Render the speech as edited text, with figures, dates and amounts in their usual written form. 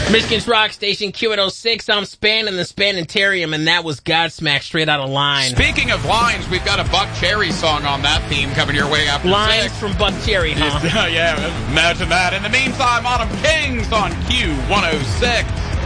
Michigan's Rock Station, Q106. I'm Span in the Spanitarium, and that was Godsmack straight out of Line. Speaking of lines, we've got a Buck Cherry song on that theme coming your way after Lines 6. from Buck Cherry, huh? Yeah, imagine that. In the meantime, Autumn Kings on Q106.